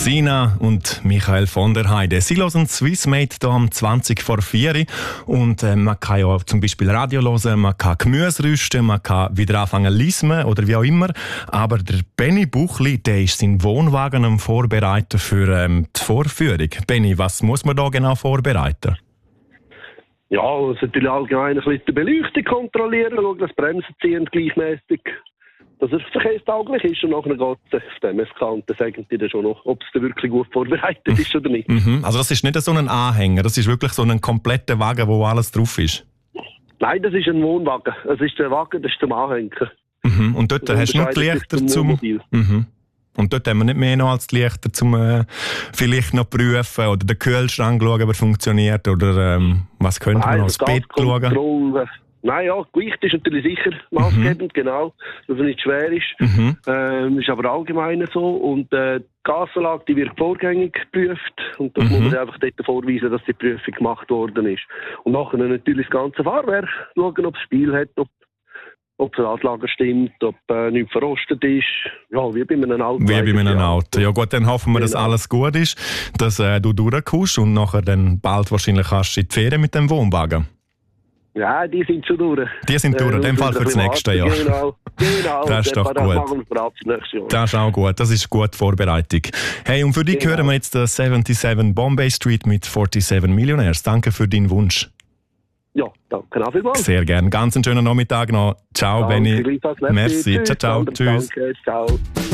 Sina und Michael von der Heide. Sie hören Swissmade hier um 20 vor 4 und man kann ja zum Beispiel Radio hören, man kann Gemüse rüsten, man kann wieder anfangen lismen oder wie auch immer. Aber der Benny Buchli, der ist seinen Wohnwagen am Vorbereiten für die Vorführung. Benny, was muss man da genau vorbereiten? Ja, also natürlich allgemein ein bisschen die Beleuchtung kontrollieren, schauen, dass Bremsen ziehen gleichmäßig, dass er verkehrstauglich ist und nachher geht es auf dem SK und dann sagen die dann schon noch, ob es da wirklich gut vorbereitet ist oder nicht. Also das ist nicht so ein Anhänger, das ist wirklich so ein kompletter Wagen, wo alles drauf ist? Nein, das ist ein Wohnwagen. Es ist der Wagen, das ist zum Anhängen. Und dort hast du noch die Lichter zum... Und dort haben wir nicht mehr noch als die Lichter, um vielleicht noch prüfen oder den Kühlschrank schauen, ob er funktioniert oder was könnte man noch, das Bett schauen? Nein, ja, Gewicht ist natürlich sicher maßgebend, genau, dass er nicht schwer ist. Ist aber allgemein so. Und die Gasanlage, die wird vorgängig geprüft und das muss man einfach dort vorweisen, dass die Prüfung gemacht worden ist. Und nachher natürlich das ganze Fahrwerk schauen, ob es Spiel hat, ob das Radlager stimmt, ob nichts verrostet ist. Ja, wie bei einem Auto. Wie bei einem Auto. Ja gut, dann hoffen wir, dass alles gut ist, dass du durchkommst und nachher dann bald wahrscheinlich kannst du in die Ferien mit dem Wohnwagen. Ja, die sind schon durch. Die sind durch, in dem Fall für das nächste Jahr. Genau. Das ist doch gut. Das ist auch gut, das ist gute Vorbereitung. Hey, und für dich hören wir jetzt 77 Bombay Street mit 47 Millionaires. Danke für deinen Wunsch. Ja, danke auch vielmals. Sehr gerne. Ganz einen schönen Nachmittag noch. Ciao, Benny. Merci. Ciao. Tschüss. Danke, ciao.